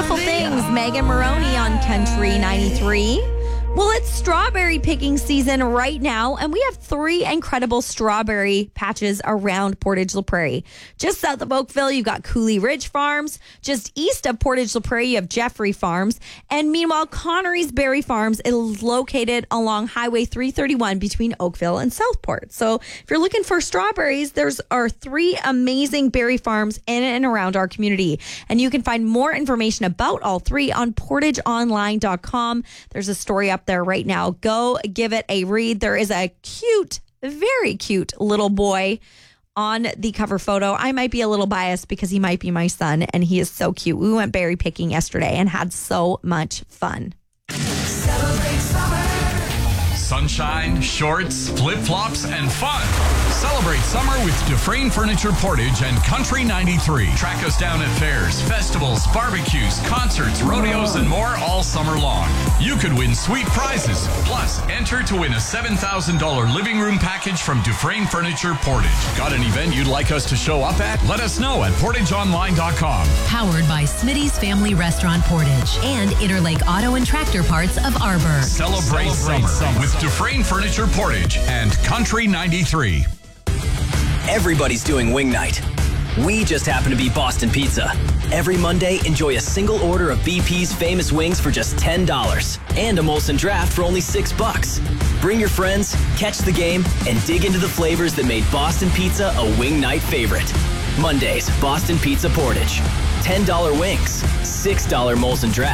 Beautiful Things, Megan Maroney on Country 93. Well, it's strawberry picking season right now, and we have 3 incredible strawberry patches around Portage La Prairie. Just south of Oakville, you've got Cooley Ridge Farms. Just east of Portage La Prairie, you have Jeffrey Farms. And meanwhile, Connery's Berry Farms is located along Highway 331 between Oakville and Southport. So if you're looking for strawberries, there's our 3 amazing berry farms in and around our community. And you can find more information about all 3 on portageonline.com. There's a story up there right now. Go give it a read. There is a cute, very cute little boy on the cover photo. I might be a little biased because he might be my son, and he is so cute. We went berry picking yesterday and had so much fun. Celebrate summer. Sunshine, shorts, flip-flops, and fun. Celebrate summer with Dufresne Furniture Portage and Country 93. Track us down at fairs, festivals, barbecues, concerts, rodeos, and more all summer long. You could win sweet prizes. Plus, enter to win a $7,000 living room package from Dufresne Furniture Portage. Got an event you'd like us to show up at? Let us know at portageonline.com. Powered by Smitty's Family Restaurant Portage and Interlake Auto and Tractor Parts of Arbor. Celebrate summer with Dufresne Furniture Portage and Country 93. Everybody's doing wing night. We just happen to be Boston Pizza. Every Monday, enjoy a single order of BP's famous wings for just $10 and a Molson Draft for only $6. Bring your friends, catch the game, and dig into the flavors that made Boston Pizza a wing night favorite. Mondays, Boston Pizza Portage. $10 wings, $6 Molson Draft.